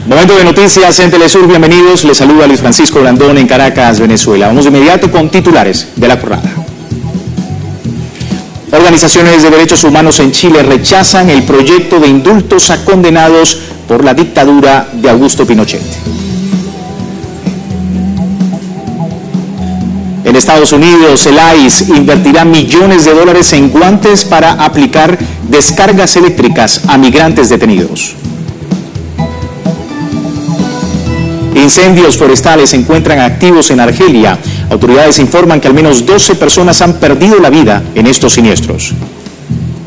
Momento de noticias en Telesur, bienvenidos. Les saluda Luis Francisco Blandón en Caracas, Venezuela. Vamos de inmediato con titulares de la jornada. Organizaciones de derechos humanos en Chile rechazan el proyecto de indultos a condenados por la dictadura de Augusto Pinochet. En Estados Unidos, el ICE invertirá millones de dólares en guantes para aplicar descargas eléctricas a migrantes detenidos. Incendios forestales se encuentran activos en Argelia. Autoridades informan que al menos 12 personas han perdido la vida en estos siniestros.